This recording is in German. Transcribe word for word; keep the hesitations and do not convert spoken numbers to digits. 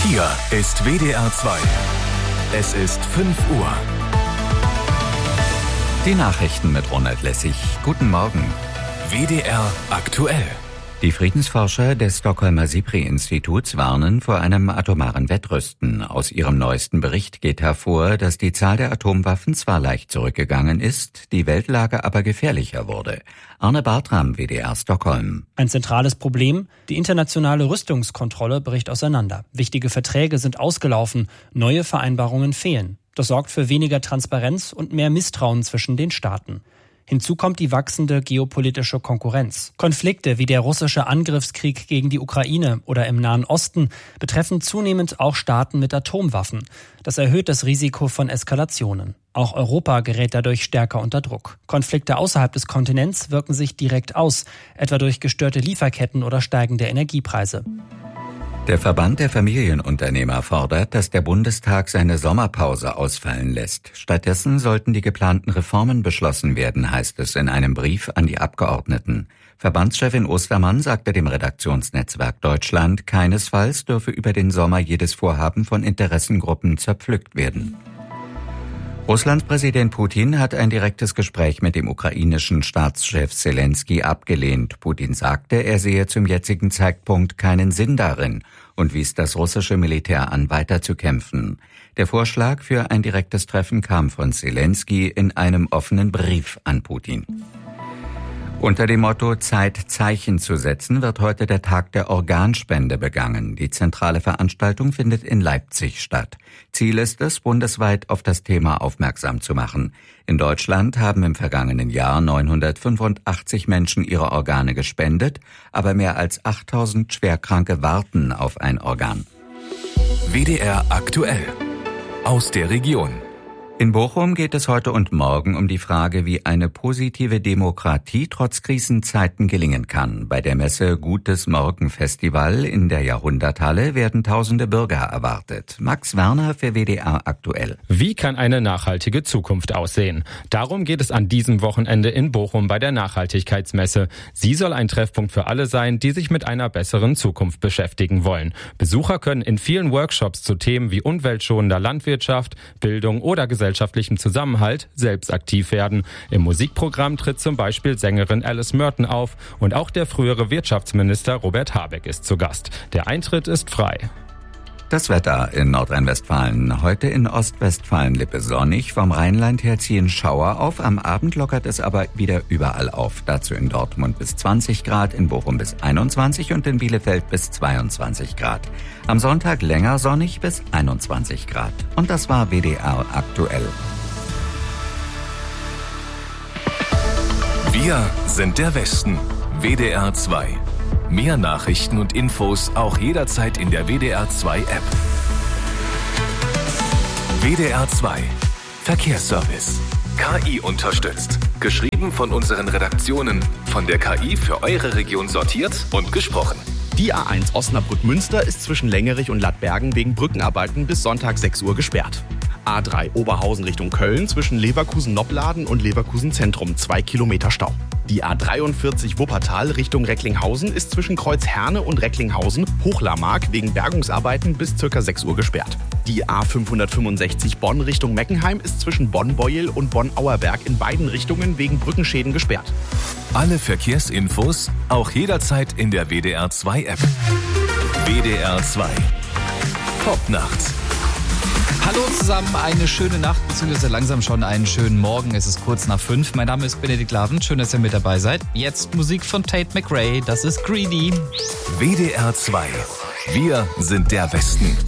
Hier ist W D R zwei. Es ist fünf Uhr. Die Nachrichten mit Ronald Lessig. Guten Morgen. W D R aktuell. Die Friedensforscher des Stockholmer SIPRI-Instituts warnen vor einem atomaren Wettrüsten. Aus ihrem neuesten Bericht geht hervor, dass die Zahl der Atomwaffen zwar leicht zurückgegangen ist, die Weltlage aber gefährlicher wurde. Arne Bartram, W D R Stockholm. Ein zentrales Problem: Die internationale Rüstungskontrolle bricht auseinander. Wichtige Verträge sind ausgelaufen, neue Vereinbarungen fehlen. Das sorgt für weniger Transparenz und mehr Misstrauen zwischen den Staaten. Hinzu kommt die wachsende geopolitische Konkurrenz. Konflikte wie der russische Angriffskrieg gegen die Ukraine oder im Nahen Osten betreffen zunehmend auch Staaten mit Atomwaffen. Das erhöht das Risiko von Eskalationen. Auch Europa gerät dadurch stärker unter Druck. Konflikte außerhalb des Kontinents wirken sich direkt aus, etwa durch gestörte Lieferketten oder steigende Energiepreise. Der Verband der Familienunternehmer fordert, dass der Bundestag seine Sommerpause ausfallen lässt. Stattdessen sollten die geplanten Reformen beschlossen werden, heißt es in einem Brief an die Abgeordneten. Verbandschefin Ostermann sagte dem Redaktionsnetzwerk Deutschland, keinesfalls dürfe über den Sommer jedes Vorhaben von Interessengruppen zerpflückt werden. Russlands Präsident Putin hat ein direktes Gespräch mit dem ukrainischen Staatschef Selenskyj abgelehnt. Putin sagte, er sehe zum jetzigen Zeitpunkt keinen Sinn darin und wies das russische Militär an, weiterzukämpfen. Der Vorschlag für ein direktes Treffen kam von Selenskyj in einem offenen Brief an Putin. Unter dem Motto Zeit, Zeichen zu setzen, wird heute der Tag der Organspende begangen. Die zentrale Veranstaltung findet in Leipzig statt. Ziel ist es, bundesweit auf das Thema aufmerksam zu machen. In Deutschland haben im vergangenen Jahr neunhundertfünfundachtzig Menschen ihre Organe gespendet, aber mehr als achttausend Schwerkranke warten auf ein Organ. W D R aktuell. Aus der Region. In Bochum geht es heute und morgen um die Frage, wie eine positive Demokratie trotz Krisenzeiten gelingen kann. Bei der Messe Gutes Morgen Festival in der Jahrhunderthalle werden tausende Bürger erwartet. Max Werner für W D R aktuell. Wie kann eine nachhaltige Zukunft aussehen? Darum geht es an diesem Wochenende in Bochum bei der Nachhaltigkeitsmesse. Sie soll ein Treffpunkt für alle sein, die sich mit einer besseren Zukunft beschäftigen wollen. Besucher können in vielen Workshops zu Themen wie umweltschonender Landwirtschaft, Bildung oder Gesellschaft gesellschaftlichem Zusammenhalt selbst aktiv werden. Im Musikprogramm tritt zum Beispiel Sängerin Alice Merton auf und auch der frühere Wirtschaftsminister Robert Habeck ist zu Gast. Der Eintritt ist frei. Das Wetter in Nordrhein-Westfalen. Heute in Ostwestfalen-Lippe sonnig. Vom Rheinland her ziehen Schauer auf. Am Abend lockert es aber wieder überall auf. Dazu in Dortmund bis zwanzig Grad, in Bochum bis einundzwanzig und in Bielefeld bis zweiundzwanzig Grad. Am Sonntag länger sonnig bis einundzwanzig Grad. Und das war W D R aktuell. Wir sind der Westen. W D R zwei. Mehr Nachrichten und Infos auch jederzeit in der W D R zwei App. W D R zwei. Verkehrsservice. K I unterstützt. Geschrieben von unseren Redaktionen. Von der K I für eure Region sortiert und gesprochen. Die A eins Osnabrück-Münster ist zwischen Längerich und Lattbergen wegen Brückenarbeiten bis Sonntag sechs Uhr gesperrt. A drei Oberhausen Richtung Köln zwischen Leverkusen-Nobladen und Leverkusen-Zentrum, zwei Kilometer Stau. Die A dreiundvierzig Wuppertal Richtung Recklinghausen ist zwischen Kreuzherne und Recklinghausen Hochlarmark wegen Bergungsarbeiten bis ca. sechs Uhr gesperrt. Die A fünfhundertfünfundsechzig Bonn Richtung Meckenheim ist zwischen Bonn-Beuel und Bonn-Auerberg in beiden Richtungen wegen Brückenschäden gesperrt. Alle Verkehrsinfos auch jederzeit in der W D R zwei App. W D R zwei. Popnacht. Hallo zusammen, eine schöne Nacht, beziehungsweise langsam schon einen schönen Morgen. Es ist kurz nach fünf. Mein Name ist Benedikt Laven. Schön, dass ihr mit dabei seid. Jetzt Musik von Tate McRae. Das ist Greedy. W D R zwei. Wir sind der Westen.